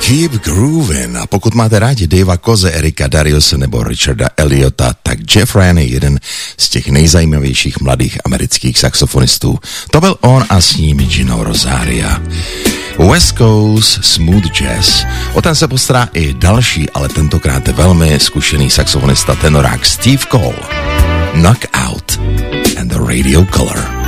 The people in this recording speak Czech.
Keep Groovin'. A pokud máte rádi Davea Koze, Erika Dariuse nebo Richarda Elliota, tak Jeff Ryan je jeden z těch nejzajímavějších mladých amerických saxofonistů. To byl on a s ním Gino Rosaria. West Coast Smooth Jazz. O ten se postará i další, ale tentokrát velmi zkušený saxofonista tenorák Steve Cole. Knockout and the Radio Color.